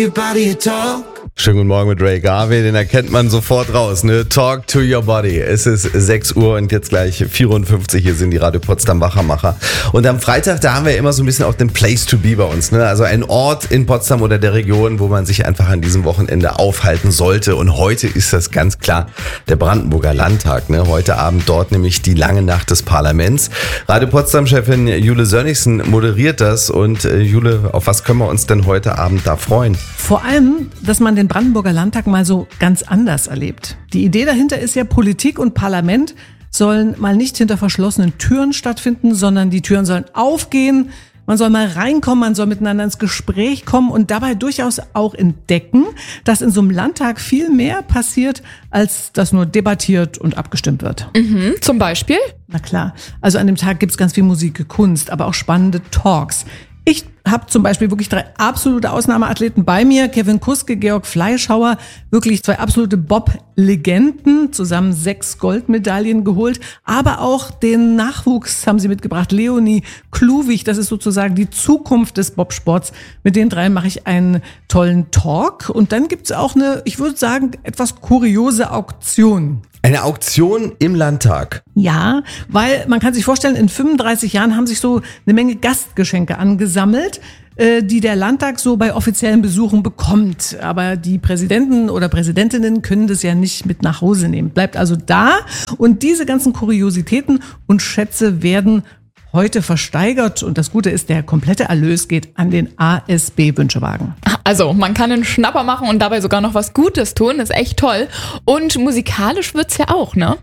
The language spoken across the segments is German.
Schönen guten Morgen mit Ray Garvey, den erkennt man sofort raus, ne? Talk to your body. Es ist 6 Uhr und jetzt gleich 54, hier sind die Radio Potsdam Wachmacher. Und am Freitag, da haben wir immer so ein bisschen auch den Place to be bei uns, ne? Also ein Ort in Potsdam oder der Region, wo man sich einfach an diesem Wochenende aufhalten sollte. Und heute ist das ganz klar der Brandenburger Landtag, ne? Heute Abend dort nämlich die lange Nacht des Parlaments. Radio Potsdam-Chefin Jule Sönnigsen moderiert das. Und Jule, auf was können wir uns denn heute Abend da freuen? Vor allem, dass man den Brandenburger Landtag mal so ganz anders erlebt. Die Idee dahinter ist ja, Politik und Parlament sollen mal nicht hinter verschlossenen Türen stattfinden, sondern die Türen sollen aufgehen. Man soll mal reinkommen, man soll miteinander ins Gespräch kommen und dabei durchaus auch entdecken, dass in so einem Landtag viel mehr passiert, als dass nur debattiert und abgestimmt wird. Zum Beispiel? Na klar, also an dem Tag gibt's ganz viel Musik, Kunst, aber auch spannende Talks. Ich habe zum Beispiel wirklich 3 absolute Ausnahmeathleten bei mir. Kevin Kuske, Georg Fleischhauer, wirklich 2 absolute Bob-Legenden, zusammen 6 Goldmedaillen geholt. Aber auch den Nachwuchs haben sie mitgebracht. Leonie Kluwig, das ist sozusagen die Zukunft des Bobsports. Mit den 3 mache ich einen tollen Talk. Und dann gibt's auch eine, ich würde sagen, etwas kuriose Auktion. Eine Auktion im Landtag. Ja, weil man kann sich vorstellen, in 35 Jahren haben sich so eine Menge Gastgeschenke angesammelt, die der Landtag so bei offiziellen Besuchen bekommt. Aber die Präsidenten oder Präsidentinnen können das ja nicht mit nach Hause nehmen. Bleibt also da und diese ganzen Kuriositäten und Schätze werden heute versteigert und das Gute ist, der komplette Erlös geht an den ASB-Wünschewagen. Also man kann einen Schnapper machen und dabei sogar noch was Gutes tun, ist echt toll. Und musikalisch wird's ja auch, ne?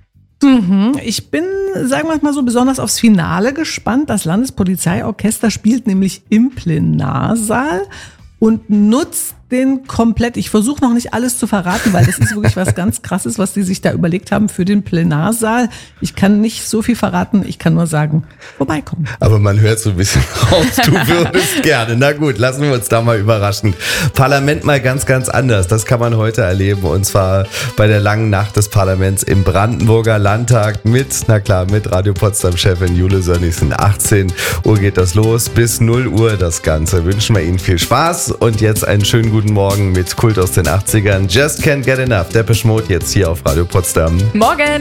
Ich bin, sagen wir mal so, besonders aufs Finale gespannt. Das Landespolizeiorchester spielt nämlich im Plenarsaal und nutzt den komplett. Ich versuche noch nicht alles zu verraten, weil das ist wirklich was ganz Krasses, was die sich da überlegt haben für den Plenarsaal. Ich kann nicht so viel verraten, ich kann nur sagen, vorbeikommen. Aber man hört so ein bisschen raus, du würdest gerne. Na gut, lassen wir uns da mal überraschen. Parlament mal ganz, ganz anders. Das kann man heute erleben und zwar bei der langen Nacht des Parlaments im Brandenburger Landtag mit Radio Potsdam-Chefin Jule Sönnigsen. 18 Uhr geht das los, bis 0 Uhr das Ganze. Wünschen wir Ihnen viel Spaß und jetzt einen schönen guten Morgen mit Kult aus den 80ern. Just Can't Get Enough. Depeche Mode jetzt hier auf Radio Potsdam. Morgen!